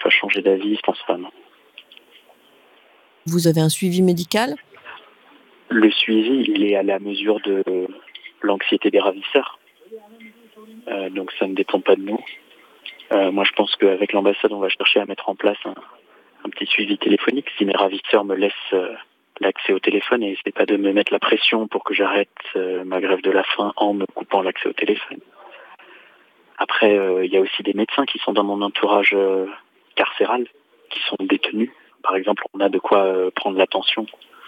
pas changé d'avis, je pense pas, non. Vous avez un suivi médical ? Le suivi, il est à la mesure de l'anxiété des ravisseurs. Donc ça ne dépend pas de nous. Moi, je pense qu'avec l'ambassade, on va chercher à mettre en place un petit suivi téléphonique. Si mes ravisseurs me laissent l'accès au téléphone, et c'est pas de me mettre la pression pour que j'arrête ma grève de la faim en me coupant l'accès au téléphone. Après, il y a aussi des médecins qui sont dans mon entourage carcéral, qui sont détenus. Par exemple, on a de quoi prendre l'attention.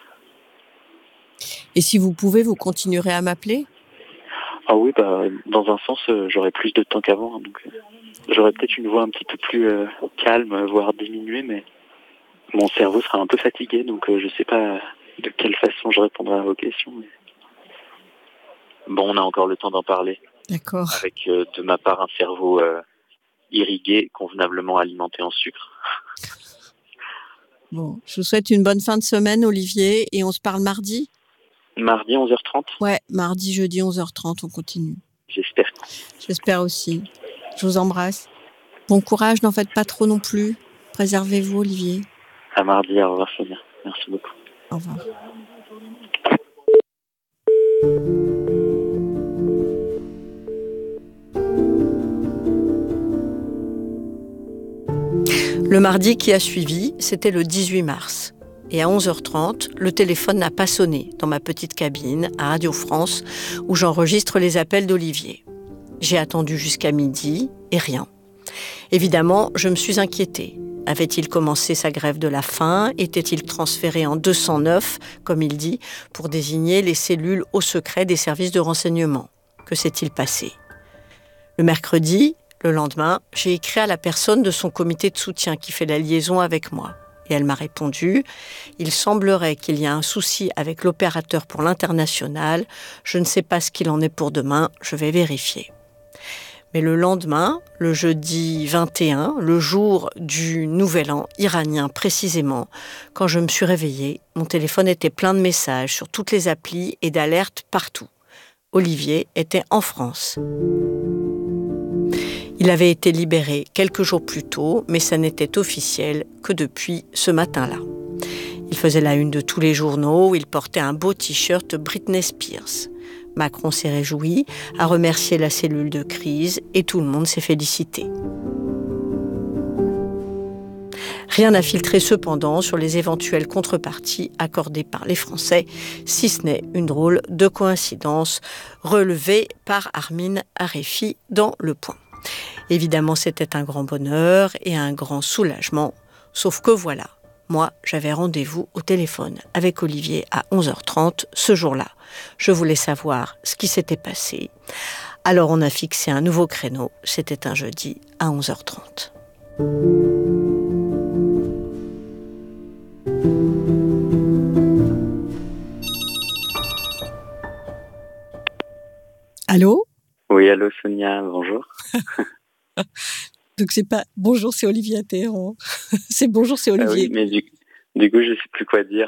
Et si vous pouvez, vous continuerez à m'appeler ? Ah oui, dans un sens, j'aurai plus de temps qu'avant. Donc, j'aurai peut-être une voix un petit peu plus calme, voire diminuée, mais mon cerveau sera un peu fatigué, donc je sais pas de quelle façon je répondrai à vos questions. Mais... Bon, on a encore le temps d'en parler. D'accord. Avec de ma part un cerveau irrigué, convenablement alimenté en sucre. Bon, je vous souhaite une bonne fin de semaine, Olivier, et on se parle mardi ? Mardi 11h30 ? Ouais, mardi, jeudi 11h30, on continue. J'espère. J'espère aussi. Je vous embrasse. Bon courage, n'en faites pas trop non plus. Préservez-vous, Olivier. À mardi, au revoir Sonia. Merci beaucoup. Au revoir. Le mardi qui a suivi, c'était le 18 mars. Et à 11h30, le téléphone n'a pas sonné dans ma petite cabine à Radio France où j'enregistre les appels d'Olivier. J'ai attendu jusqu'à midi et rien. Évidemment, je me suis inquiétée. Avait-il commencé sa grève de la faim ? Était-il transféré en 209, comme il dit, pour désigner les cellules au secret des services de renseignement ? Que s'est-il passé ? Le mercredi, le lendemain, j'ai écrit à la personne de son comité de soutien qui fait la liaison avec moi. Et elle m'a répondu « Il semblerait qu'il y a un souci avec l'opérateur pour l'international. Je ne sais pas ce qu'il en est pour demain, je vais vérifier. » Mais le lendemain, le jeudi 21, le jour du Nouvel An iranien précisément, quand je me suis réveillée, mon téléphone était plein de messages sur toutes les applis et d'alertes partout. Olivier était en France. Il avait été libéré quelques jours plus tôt, mais ça n'était officiel que depuis ce matin-là. Il faisait la une de tous les journaux, il portait un beau t-shirt Britney Spears. Macron s'est réjoui, a remercié la cellule de crise et tout le monde s'est félicité. Rien n'a filtré cependant sur les éventuelles contreparties accordées par les Français, si ce n'est une drôle de coïncidence relevée par Armin Arefi dans Le Point. Évidemment, c'était un grand bonheur et un grand soulagement, sauf que voilà, moi, j'avais rendez-vous au téléphone avec Olivier à 11h30 ce jour-là. Je voulais savoir ce qui s'était passé. Alors, on a fixé un nouveau créneau. C'était un jeudi à 11h30. Allô ? Oui, allô Sonia, bonjour. Donc c'est pas bonjour, c'est Olivier à Téhéran. C'est bonjour, c'est Olivier. Oui, mais du coup, je sais plus quoi dire.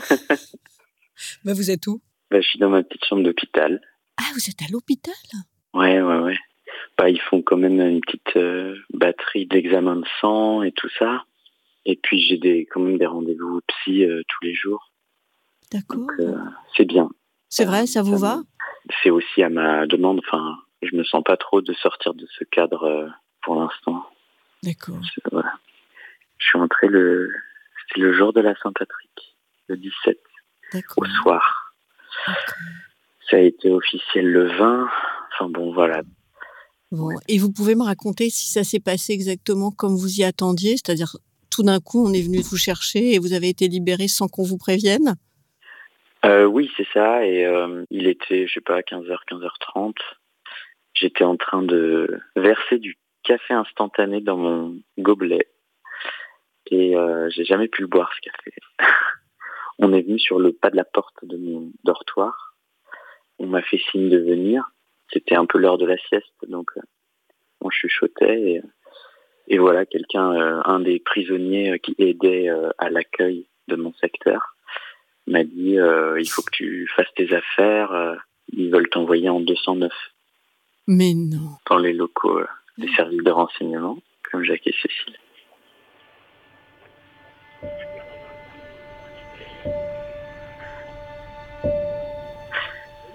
Vous êtes où ? Je suis dans ma petite chambre d'hôpital. Ah, vous êtes à l'hôpital ? Ouais. Ils font quand même une petite batterie d'examen de sang et tout ça. Et puis j'ai quand même des rendez-vous psy tous les jours. D'accord. Donc c'est bien. C'est vrai, ça vous va ? C'est aussi à ma demande. Enfin, je me sens pas trop de sortir de ce cadre pour l'instant. D'accord. Voilà. Je suis entré c'était le jour de la Saint-Patrick, le 17, D'accord. au soir. D'accord. Ça a été officiel le 20. Enfin bon, voilà. Bon, et vous pouvez me raconter si ça s'est passé exactement comme vous y attendiez, c'est-à-dire tout d'un coup on est venu vous chercher et vous avez été libéré sans qu'on vous prévienne ? Oui, c'est ça. Et il était, 15h, 15h30. J'étais en train de verser du café instantané dans mon gobelet. Et j'ai jamais pu le boire, ce café. On est venu sur le pas de la porte de mon dortoir. On m'a fait signe de venir. C'était un peu l'heure de la sieste, donc on chuchotait. Et voilà, un des prisonniers qui aidait à l'accueil de mon secteur, m'a dit il faut que tu fasses tes affaires, ils veulent t'envoyer en 209. Mais non. Dans les locaux des services de renseignement, comme Jacques et Cécile.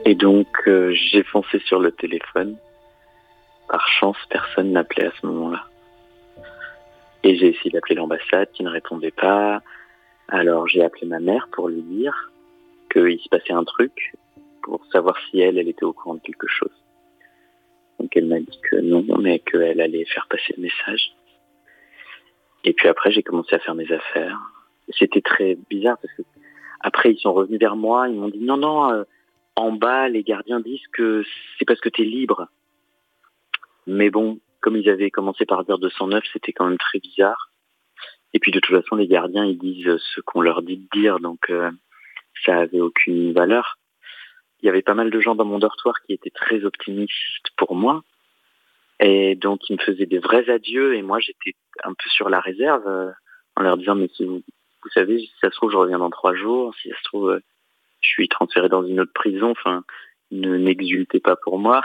Et donc, j'ai foncé sur le téléphone. Par chance, personne n'appelait à ce moment-là. Et j'ai essayé d'appeler l'ambassade qui ne répondait pas. Alors, j'ai appelé ma mère pour lui dire qu'il se passait un truc, pour savoir si elle était au courant de quelque chose. Donc, elle m'a dit que non, mais qu'elle allait faire passer le message. Et puis après, j'ai commencé à faire mes affaires. C'était très bizarre parce que après, ils sont revenus vers moi, ils m'ont dit non, en bas, les gardiens disent que c'est parce que t'es libre. Mais bon, comme ils avaient commencé par dire 209, c'était quand même très bizarre. Et puis de toute façon, les gardiens, ils disent ce qu'on leur dit de dire, donc ça avait aucune valeur. Il y avait pas mal de gens dans mon dortoir qui étaient très optimistes pour moi. Et donc, ils me faisaient des vrais adieux. Et moi, j'étais un peu sur la réserve en leur disant, mais si vous savez, si ça se trouve, je reviens dans 3 jours. Si ça se trouve, je suis transféré dans une autre prison. Enfin, n'exultez pas pour moi.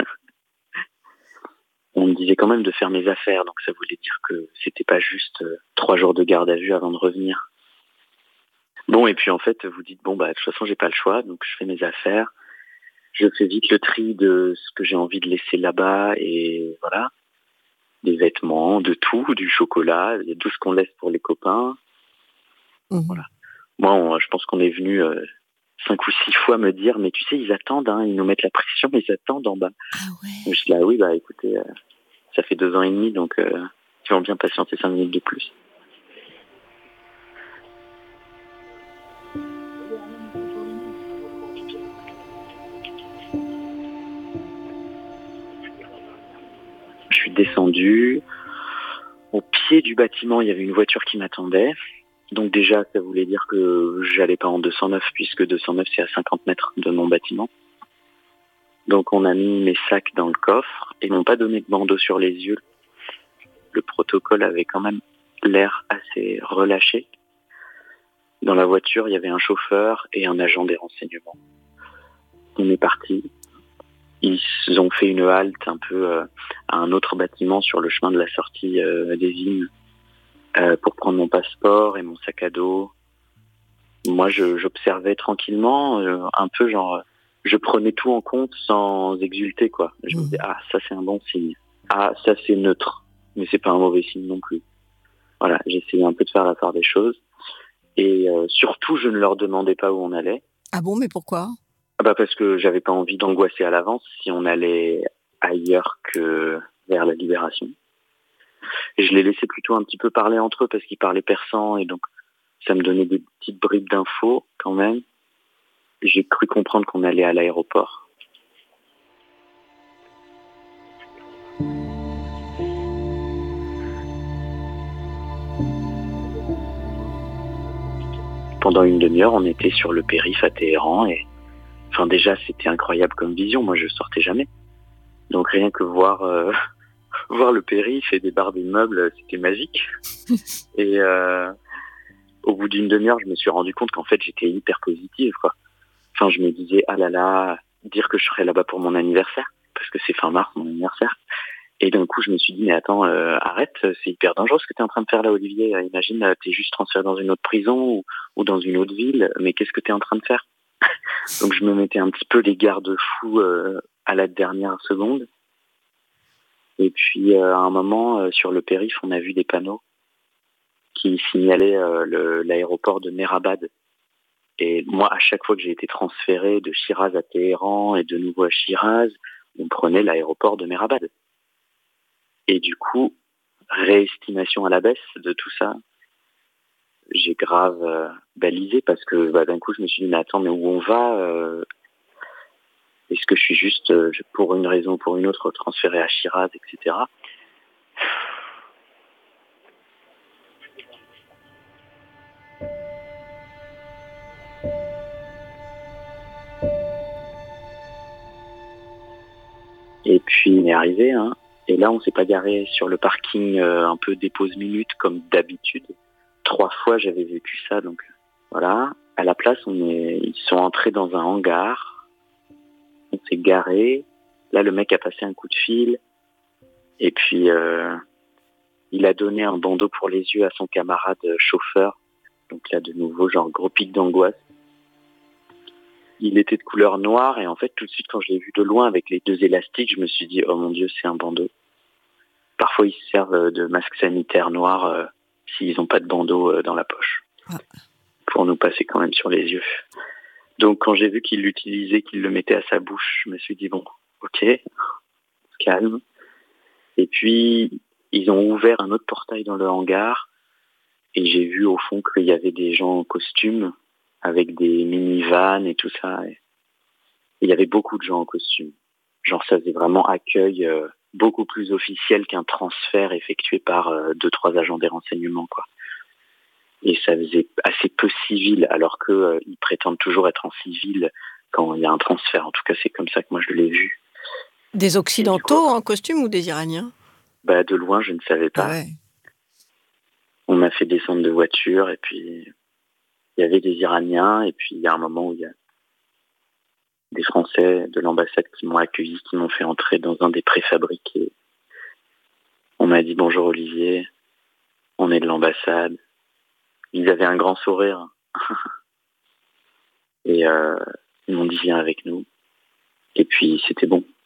On me disait quand même de faire mes affaires. Donc, ça voulait dire que c'était pas juste 3 jours de garde à vue avant de revenir. Bon, et puis en fait, vous dites, bon, bah, de toute façon, j'ai pas le choix. Donc, je fais mes affaires. Je fais vite le tri de ce que j'ai envie de laisser là-bas. Et voilà. Des vêtements, de tout, du chocolat, il y a tout ce qu'on laisse pour les copains. Voilà. Moi, je pense qu'on est venu 5 ou 6 fois me dire, mais tu sais, ils attendent, hein, ils nous mettent la pression, ils attendent en bas. Ah ouais. Je dis, ah oui, bah écoutez, ça fait 2 ans et demi, donc ils vont bien patienter 5 minutes de plus. Je suis descendu. Au pied du bâtiment, il y avait une voiture qui m'attendait. Donc déjà, ça voulait dire que j'allais pas en 209, puisque 209, c'est à 50 mètres de mon bâtiment. Donc on a mis mes sacs dans le coffre et ils m'ont pas donné de bandeau sur les yeux. Le protocole avait quand même l'air assez relâché. Dans la voiture, il y avait un chauffeur et un agent des renseignements. On est parti. Ils ont fait une halte un peu à un autre bâtiment sur le chemin de la sortie des Vignes pour prendre mon passeport et mon sac à dos. Moi, j'observais tranquillement, un peu genre, je prenais tout en compte sans exulter, quoi. Je me disais, ah, ça c'est un bon signe. Ah, ça c'est neutre, mais c'est pas un mauvais signe non plus. Voilà, j'essayais un peu de faire la part des choses. Et surtout, je ne leur demandais pas où on allait. Ah bon, mais pourquoi ? Parce que j'avais pas envie d'angoisser à l'avance si on allait ailleurs que vers la libération. Et je les laissais plutôt un petit peu parler entre eux parce qu'ils parlaient persan et donc ça me donnait des petites bribes d'infos quand même. J'ai cru comprendre qu'on allait à l'aéroport. Pendant une demi-heure, on était sur le périph' à Téhéran et enfin déjà c'était incroyable comme vision. Moi je sortais jamais, donc rien que voir voir le périph' et des barres d'immeubles, c'était magique. Et au bout d'une demi-heure, je me suis rendu compte qu'en fait j'étais hyper positive, quoi. Enfin je me disais ah là là, dire que je serais là-bas pour mon anniversaire parce que c'est fin mars mon anniversaire. Et d'un coup, je me suis dit, mais attends, arrête, c'est hyper dangereux ce que tu es en train de faire là, Olivier. Imagine, tu es juste transféré dans une autre prison ou dans une autre ville, mais qu'est-ce que tu es en train de faire? Donc, je me mettais un petit peu les garde-fous à la dernière seconde. Et puis, à un moment, sur le périph', on a vu des panneaux qui signalaient l'aéroport de Mehrabad. Et moi, à chaque fois que j'ai été transféré de Shiraz à Téhéran et de nouveau à Shiraz, on prenait l'aéroport de Mehrabad. Et du coup, réestimation à la baisse de tout ça, j'ai grave balisé parce que d'un coup, je me suis dit, mais attends, mais où on va est-ce que je suis juste, pour une raison ou pour une autre, transféré à Shiraz, etc. Et puis, on est arrivé, hein. Et là, on s'est pas garé sur le parking un peu des pauses minutes comme d'habitude. 3 fois, j'avais vécu ça, donc voilà. À la place, ils sont entrés dans un hangar. On s'est garé. Là, le mec a passé un coup de fil. Et puis, il a donné un bandeau pour les yeux à son camarade chauffeur. Donc là, de nouveau, genre gros pic d'angoisse. il était de couleur noire et en fait tout de suite quand je l'ai vu de loin avec les 2 élastiques, je me suis dit oh mon Dieu, c'est un bandeau. Parfois ils se servent de masques sanitaires noirs s'ils n'ont pas de bandeau dans la poche pour nous passer quand même sur les yeux. Donc quand j'ai vu qu'il l'utilisait, qu'il le mettait à sa bouche, je me suis dit bon, ok, calme. Et puis ils ont ouvert un autre portail dans le hangar et j'ai vu au fond qu'il y avait des gens en costume avec des minivans et tout ça. Et il y avait beaucoup de gens en costume. Genre ça faisait vraiment accueil beaucoup plus officiel qu'un transfert effectué par 2-3 agents des renseignements, quoi. Et ça faisait assez peu civil, alors que ils prétendent toujours être en civil quand il y a un transfert. En tout cas, c'est comme ça que moi je l'ai vu. Des Occidentaux en costume ou des Iraniens? De loin, je ne savais pas. Ah ouais. On m'a fait descendre de voiture et puis il y avait des Iraniens et puis il y a un moment où il y a des Français de l'ambassade qui m'ont accueilli, qui m'ont fait entrer dans un des préfabriqués. On m'a dit bonjour Olivier, on est de l'ambassade. Ils avaient un grand sourire et ils m'ont dit viens avec nous. Et puis c'était bon.